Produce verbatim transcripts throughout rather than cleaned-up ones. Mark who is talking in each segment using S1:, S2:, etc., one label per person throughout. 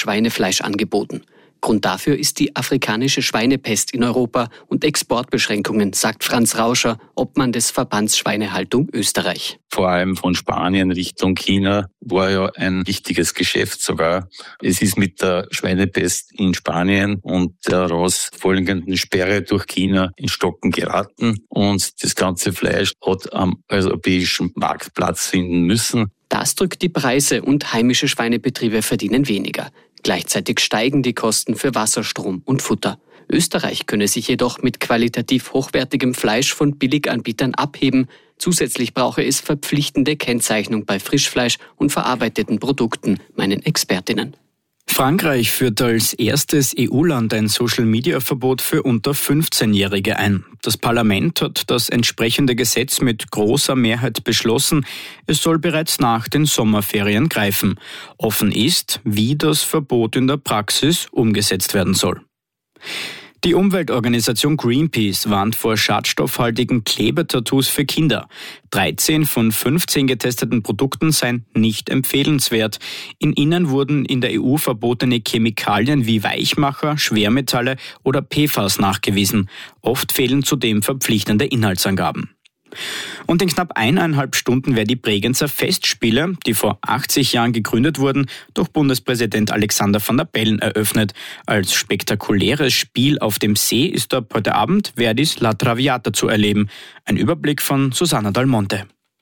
S1: Schweinefleisch angeboten. Grund dafür ist die afrikanische Schweinepest in Europa und Exportbeschränkungen, sagt Franz Rauscher, Obmann des Verbands Schweinehaltung Österreich.
S2: Vor allem von Spanien Richtung China war ja ein wichtiges Geschäft sogar. Es ist mit der Schweinepest in Spanien und der daraus folgenden Sperre durch China in Stocken geraten und das ganze Fleisch hat am europäischen Markt Platz finden müssen.
S1: Das drückt die Preise und heimische Schweinebetriebe verdienen weniger. Gleichzeitig steigen die Kosten für Wasser, Strom und Futter. Österreich könne sich jedoch mit qualitativ hochwertigem Fleisch von Billiganbietern abheben. Zusätzlich brauche es verpflichtende Kennzeichnung bei Frischfleisch und verarbeiteten Produkten, meinen Expertinnen.
S3: Frankreich führt als erstes E U-Land ein Social-Media-Verbot für unter fünfzehnjährige ein. Das Parlament hat das entsprechende Gesetz mit großer Mehrheit beschlossen. Es soll bereits nach den Sommerferien greifen. Offen ist, wie das Verbot in der Praxis umgesetzt werden soll. Die Umweltorganisation Greenpeace warnt vor schadstoffhaltigen Klebetattoos für Kinder. dreizehn von fünfzehn getesteten Produkten seien nicht empfehlenswert. In ihnen wurden in der E U verbotene Chemikalien wie Weichmacher, Schwermetalle oder P F A S nachgewiesen. Oft fehlen zudem verpflichtende Inhaltsangaben. Und in knapp eineinhalb Stunden werden die Bregenzer Festspiele, die vor achtzig Jahren gegründet wurden, durch Bundespräsident Alexander Van der Bellen eröffnet. Als spektakuläres Spiel auf dem See ist ab heute Abend Verdis La Traviata zu erleben. Ein Überblick von Susanna Dal Monte.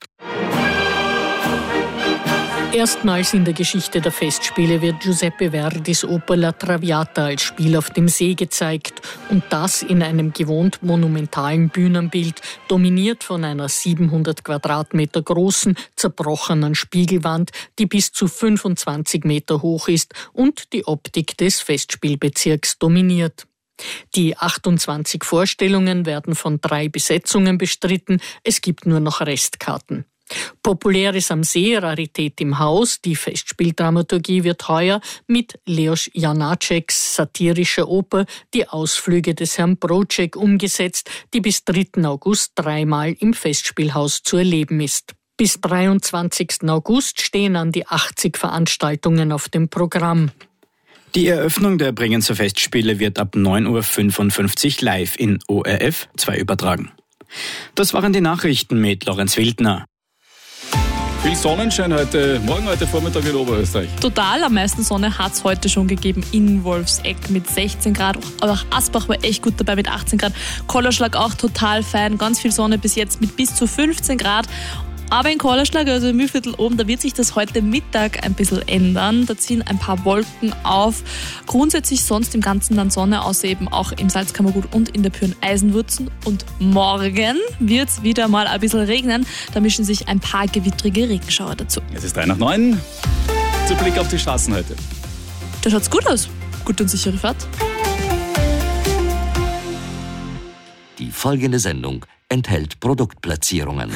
S4: Erstmals in der Geschichte der Festspiele wird Giuseppe Verdis Oper La Traviata als Spiel auf dem See gezeigt. Und das in einem gewohnt monumentalen Bühnenbild, dominiert von einer siebenhundert Quadratmeter großen, zerbrochenen Spiegelwand, die bis zu fünfundzwanzig Meter hoch ist und die Optik des Festspielbezirks dominiert. Die achtundzwanzig Vorstellungen werden von drei Besetzungen bestritten. Es gibt nur noch Restkarten. Populäres am See, Rarität im Haus. Die Festspieldramaturgie wird heuer mit Leos Janáčeks satirischer Oper Die Ausflüge des Herrn Broček umgesetzt, die bis dritten August dreimal im Festspielhaus zu erleben ist. Bis dreiundzwanzigsten August stehen an die achtzig Veranstaltungen auf dem Programm.
S3: Die Eröffnung der Bregenzer Festspiele wird ab neun Uhr fünfundfünfzig live in O R F zwei übertragen. Das waren die Nachrichten mit Lorenz Wildner.
S5: Viel Sonnenschein heute, morgen heute Vormittag in Oberösterreich.
S6: Total, am meisten Sonne hat es heute schon gegeben in Wolfsegg mit sechzehn Grad. Aber auch Asbach war echt gut dabei mit achtzehn Grad. Kollerschlag auch total fein, ganz viel Sonne bis jetzt mit bis zu fünfzehn Grad. Aber in Kollerschlag, also im Mühlviertel oben, da wird sich das heute Mittag ein bisschen ändern. Da ziehen ein paar Wolken auf. Grundsätzlich sonst im ganzen Land Sonne, außer eben auch im Salzkammergut und in der Pyren-Eisenwurzen. Und morgen wird es wieder mal ein bisschen regnen. Da mischen sich ein paar gewittrige Regenschauer dazu.
S5: Es ist drei nach neun. Zu Blick auf die Straßen heute.
S6: Da schaut's gut aus. Gute und sichere Fahrt.
S7: Die folgende Sendung enthält Produktplatzierungen.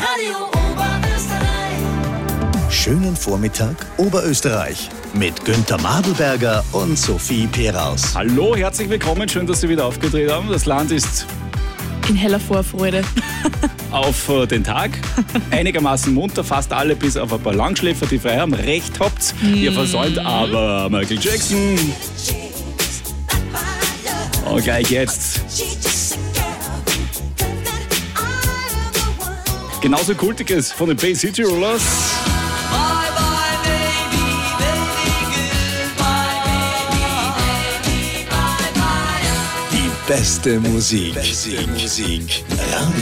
S8: Schönen Vormittag Oberösterreich mit Günther Madelberger und Sophie Peraus.
S5: Hallo, herzlich willkommen, schön, dass Sie wieder aufgedreht haben. Das Land ist
S6: in heller Vorfreude
S5: auf den Tag. Einigermaßen munter, fast alle bis auf ein paar Langschläfer, die frei haben. Recht habt's, mm. ihr versäumt aber Michael Jackson. Und gleich jetzt. Genauso kultiges von den Bay City Rollers.
S8: Die beste Musik. Beste Musik.